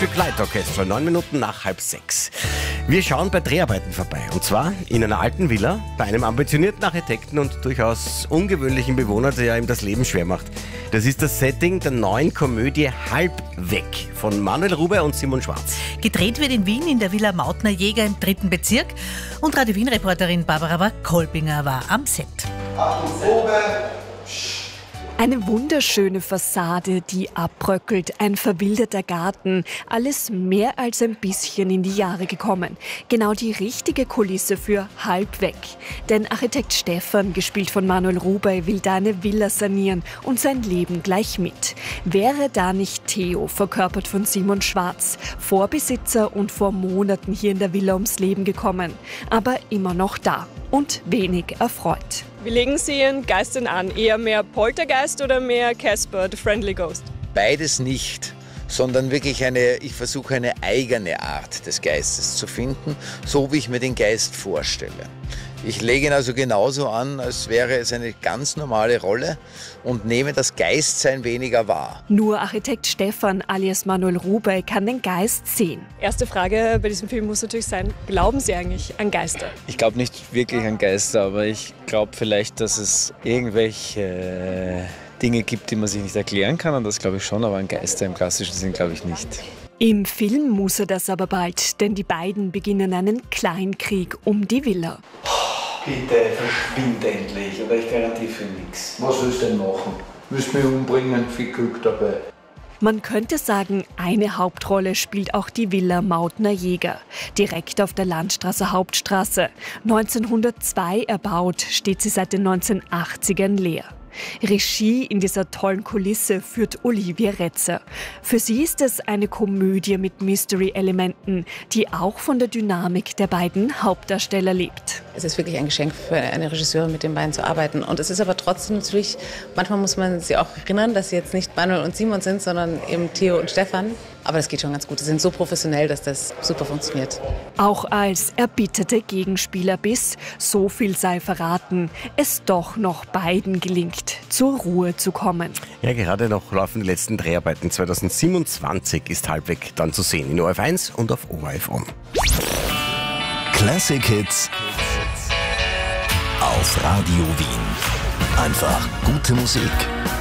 Frühstück Light Orchestra, 9 Minuten nach 5:30. Wir schauen bei Dreharbeiten vorbei. Und zwar in einer alten Villa bei einem ambitionierten Architekten und durchaus ungewöhnlichen Bewohner, der ihm das Leben schwer macht. Das ist das Setting der neuen Komödie Halb weg von Manuel Rubey und Simon Schwarz. Gedreht wird in Wien in der Villa Mautner-Jäger im 3. Bezirk. Und Radio Wien-Reporterin Barbara Kolbinger war am Set. Eine wunderschöne Fassade, die abbröckelt, ein verwilderter Garten, alles mehr als ein bisschen in die Jahre gekommen. Genau die richtige Kulisse für Halb weg. Denn Architekt Stefan, gespielt von Manuel Rubey, will da eine Villa sanieren und sein Leben gleich mit. Wäre da nicht Theo, verkörpert von Simon Schwarz, Vorbesitzer und vor Monaten hier in der Villa ums Leben gekommen, aber immer noch da und wenig erfreut. Wie legen Sie Ihren Geist denn an? Eher mehr Poltergeist oder mehr Casper, the Friendly Ghost? Beides nicht, sondern wirklich ich versuche eine eigene Art des Geistes zu finden, so wie ich mir den Geist vorstelle. Ich lege ihn also genauso an, als wäre es eine ganz normale Rolle und nehme das Geistsein weniger wahr. Nur Architekt Stefan alias Manuel Rubey kann den Geist sehen. Erste Frage bei diesem Film muss natürlich sein, glauben Sie eigentlich an Geister? Ich glaube nicht wirklich an Geister, aber ich glaube vielleicht, dass es irgendwelche Dinge gibt, die man sich nicht erklären kann. Und das glaube ich schon, aber an Geister im klassischen Sinn glaube ich nicht. Im Film muss er das aber bald, denn die beiden beginnen einen Kleinkrieg um die Villa. Bitte verschwind endlich, oder ich garantiere für nichts. Was willst du denn machen? Willst du mich umbringen? Viel Glück dabei. Man könnte sagen, eine Hauptrolle spielt auch die Villa Mautner-Jäger. Direkt auf der Landstraße Hauptstraße. 1902 erbaut, steht sie seit den 1980ern leer. Regie in dieser tollen Kulisse führt Olivia Retzer. Für sie ist es eine Komödie mit Mystery-Elementen, die auch von der Dynamik der beiden Hauptdarsteller lebt. Es ist wirklich ein Geschenk für eine Regisseurin, mit den beiden zu arbeiten. Und es ist aber trotzdem natürlich, manchmal muss man sie auch erinnern, dass sie jetzt nicht Manuel und Simon sind, sondern eben Theo und Stefan. Aber das geht schon ganz gut. Sie sind so professionell, dass das super funktioniert. Auch als erbitterte Gegenspieler, bis, so viel sei verraten, es doch noch beiden gelingt, zur Ruhe zu kommen. Ja, gerade noch laufen die letzten Dreharbeiten. 2027 ist Halb weg dann zu sehen in ORF1 und auf ORF On. Classic Hits auf Radio Wien. Einfach gute Musik.